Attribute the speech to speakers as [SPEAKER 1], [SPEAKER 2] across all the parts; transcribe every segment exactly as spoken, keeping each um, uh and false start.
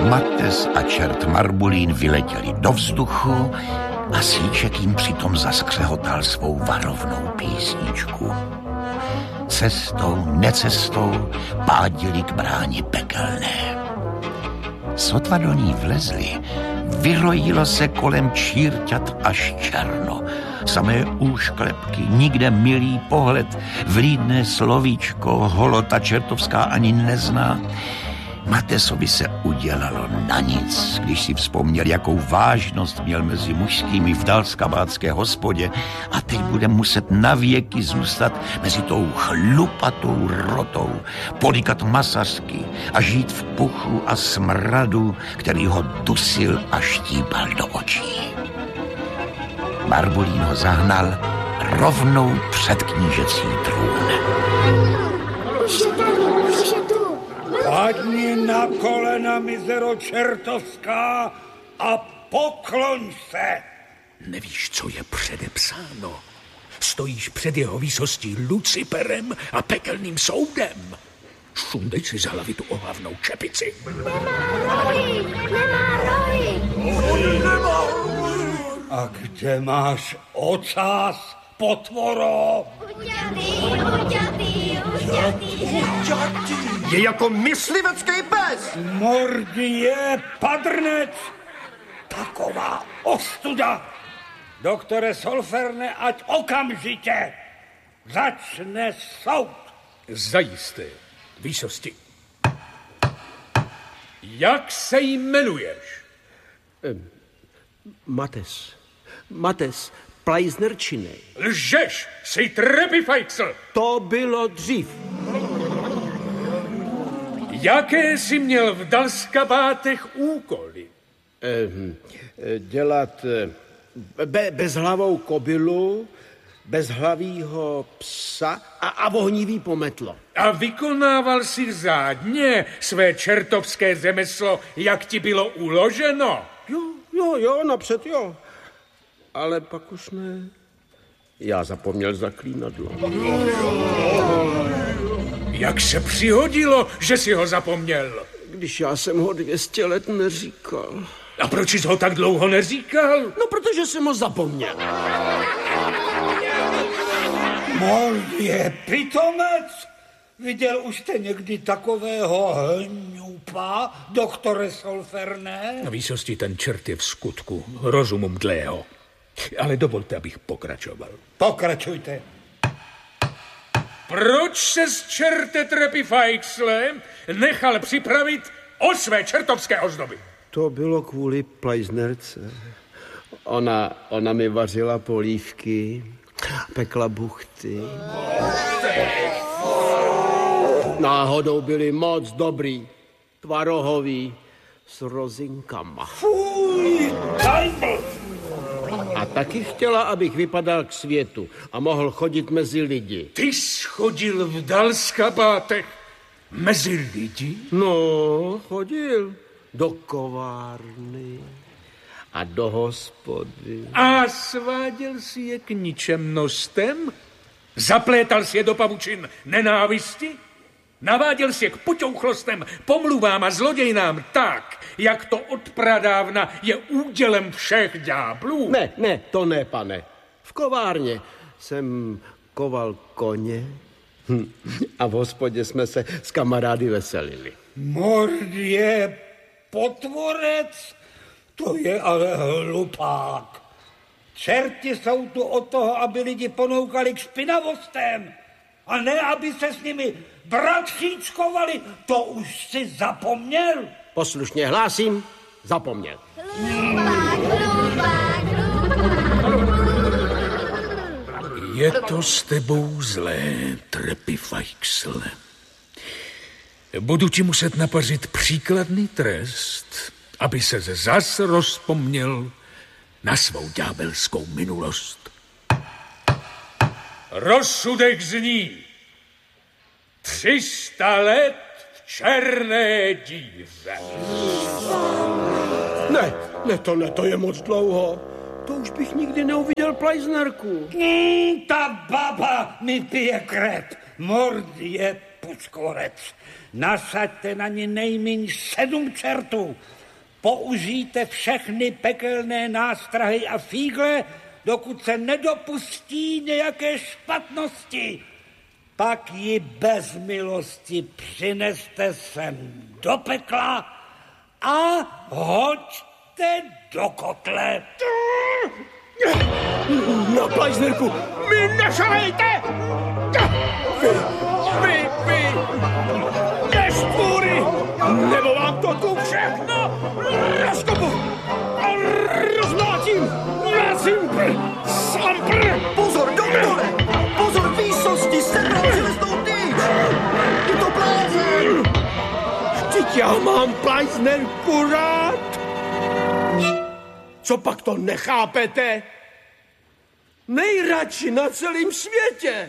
[SPEAKER 1] Mates a čert Marbulín vyletěli do vzduchu a Síček jim přitom zaskřehotal svou varovnou písničku. Cestou, necestou pádili k bráně pekelné. Sotva do ní vlezli, vyrojilo se kolem čírťat až černo. Samé úšklepky, nikde milý pohled, vlídné slovíčko, holota čertovská ani nezná. Matesovi se udělalo na nic, když si vzpomněl, jakou vážnost měl mezi mužskými v dalskabátské hospodě a teď bude muset navěky zůstat mezi tou chlupatou rotou, polikat masařky a žít v puchu a smradu, který ho dusil a štípal do očí. Marbulín ho zahnal rovnou před knížecí trůn.
[SPEAKER 2] Padni na kolena, mizero čertovská, a pokloň se.
[SPEAKER 3] Nevíš, co je předepsáno. Stojíš před jeho výsostí Luciperem a pekelným soudem. Šundej si z hlavy tu ohlavnou čepici.
[SPEAKER 4] Nemá rohy, nemá rohy.
[SPEAKER 2] Nemá rohy. A kde máš ocas, potvoro?
[SPEAKER 4] Uťatý, uťatý, uťatý, uťatý.
[SPEAKER 5] Je jako myslivecký pes.
[SPEAKER 2] Mordie, padrnec. Taková ostuda. Doktore Solferne, ať okamžitě začne soud.
[SPEAKER 3] Zajisté, výsosti. Jak se jmenuješ?
[SPEAKER 5] Mates. Mates, Plajznerčinej.
[SPEAKER 3] Lžeš, jsi Trepifajksl.
[SPEAKER 5] To bylo dřív.
[SPEAKER 3] Jaké jsi měl v dalskabátech úkoly?
[SPEAKER 5] Eh, dělat be, bezhlavou kobylu, bezhlavýho psa a, a vohnivý pometlo.
[SPEAKER 3] A vykonával jsi řádně své čertovské řemeslo, jak ti bylo uloženo?
[SPEAKER 5] Jo, jo, jo, napřed jo. Ale pak už ne. Já zapomněl zaklínadlo.
[SPEAKER 3] Jak se přihodilo, že jsi ho zapomněl?
[SPEAKER 5] Když já jsem ho dvě stě let neříkal.
[SPEAKER 3] A proč jsi ho tak dlouho neříkal?
[SPEAKER 5] No, protože jsem ho zapomněl.
[SPEAKER 2] Mordie, pitomec! Viděl už jste někdy takového hňupa, doktore Solferne?
[SPEAKER 3] Na výsosti ten čert je v skutku rozumu mdlého. Ale dovolte, abych pokračoval.
[SPEAKER 2] Pokračujte.
[SPEAKER 3] Proč se z čerte Trepifajksle nechal připravit o své čertovské ozdoby?
[SPEAKER 5] To bylo kvůli Plajznerce. Ona, ona mi vařila polívky, pekla buchty. Náhodou byly moc dobrý, tvarohový, s rozinkama.
[SPEAKER 2] Fuj, tajbl!
[SPEAKER 5] A taky chtěla, abych vypadal k světu a mohl chodit mezi lidi.
[SPEAKER 3] Ty jsi chodil v dalskabátech mezi lidi?
[SPEAKER 5] No, chodil do kovárny a do hospody.
[SPEAKER 3] A sváděl si je k ničemnostem? Zaplétal si je do pavučin nenávisti? Naváděl si je k poťouchlostem, pomluvám a zlodějnám tak, jak to od pradávna je údělem všech ďáblů?
[SPEAKER 5] Ne, ne, to ne, pane. V kovárně jsem koval koně a v hospodě jsme se s kamarády veselili.
[SPEAKER 2] Mordie, potvorec? To je ale hlupák. Čerti jsou tu od toho, aby lidi ponoukali k špinavostem. A ne, aby se s nimi bratříčkovali. To už si zapomněl?
[SPEAKER 5] Poslušně hlásím, zapomněl.
[SPEAKER 4] Hlupák, hlupák, hlupák.
[SPEAKER 3] Je to s tebou zlé, Trepifajksle. Budu ti muset napařit příkladný trest, aby se zas rozpomněl na svou ďábelskou minulost. Rozsudek zní tři sta let v černé díře.
[SPEAKER 5] Ne, ne, to ne, to je moc dlouho. To už bych nikdy neuviděl Plajznerku.
[SPEAKER 2] Mm, ta baba mi pije krev. Mordie, puskvorec. Nasaďte na ně nejméně sedm čertů. Použijte všechny pekelné nástrahy a fígle, dokud se nedopustí nějaké špatnosti. Pak ji bez milosti přineste sem do pekla a hoďte do kotle.
[SPEAKER 5] Na plajznerku, mi nešahejte! Vy, vy, vy, neštvůry, nebo vám to tu všechno rozkopu a rozmlátím na simpr, sampr.
[SPEAKER 6] Pozor, doktore! Pozor, výsosti, sebral železnou tyč! Je to blázen!
[SPEAKER 5] Vždyť já mám plajznerku rád. Co pak to nechápete? Nejradši na celém světě.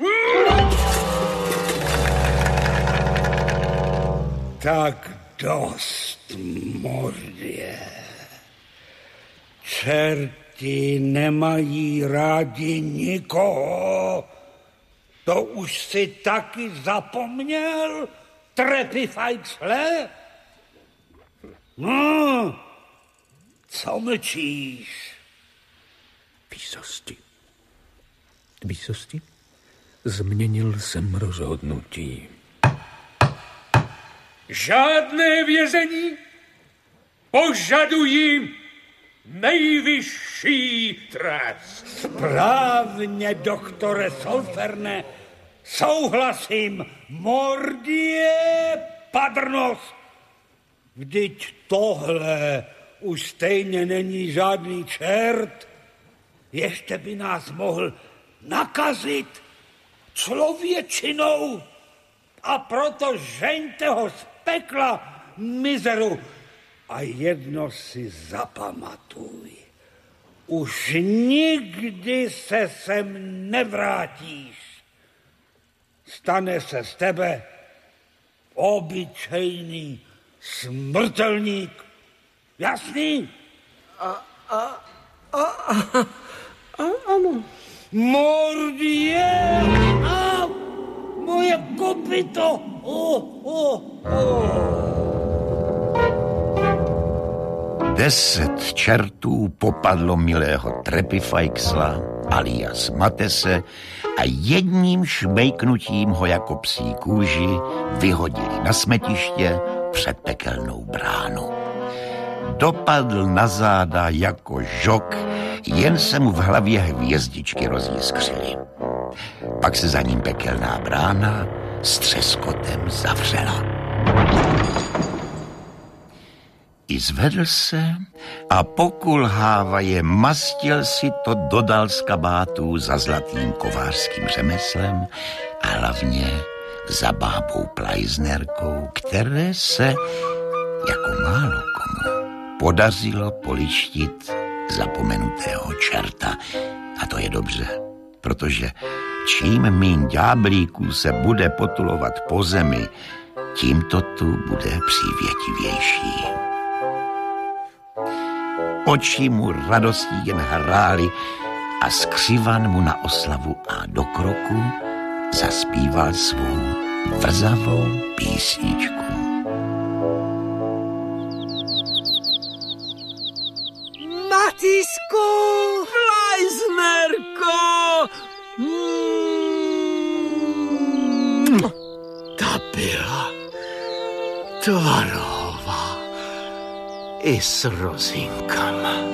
[SPEAKER 2] Tak dost, Mordie. Čerti nemají rádi nikoho. To už si taky zapomněl, trepifajcle? No, co mlčíš?
[SPEAKER 3] Výsosti. Výsosti? Změnil jsem rozhodnutí. Žádné vězení. Požaduji nejvyšší trest.
[SPEAKER 2] Správně, doktore Solferne, souhlasím. Mordie padrnost. Vždyť tohle už stejně není žádný čert. Ještě by nás mohl nakazit člověčinou. A proto žeňte ho z pekla, mizeru. A jedno si zapamatuj. Už nikdy se sem nevrátíš. Stane se z tebe obyčejný smrtelník. Jasný?
[SPEAKER 5] A, a, a, a, a ano.
[SPEAKER 2] Mordie! A moje kopyto! Oh, oh, oh.
[SPEAKER 1] Deset čertů popadlo milého Trepifajksla alias Matese a jedním šmejknutím ho jako psí kůži vyhodili na smetiště před pekelnou bránu. Dopadl na záda jako žok, jen se mu v hlavě hvězdičky rozjiskřily. Pak se za ním pekelná brána s třeskotem zavřela. I zvedl se a pokulhávaje mastil si to dodal z kabátu za zlatým kovářským řemeslem a hlavně za bábou Plajznerkou, které se, jako málo komu, podařilo polištit zapomenutého čerta. A to je dobře, protože čím míň ďáblíků se bude potulovat po zemi, tím to tu bude přívětivější. Oči mu radostí jen hrály a skřivan mu na oslavu a do kroku zaspíval svou vrzavou písničku.
[SPEAKER 5] Matisku, Plajznerko! Mm. Ta byla tvarová i s rozinkama.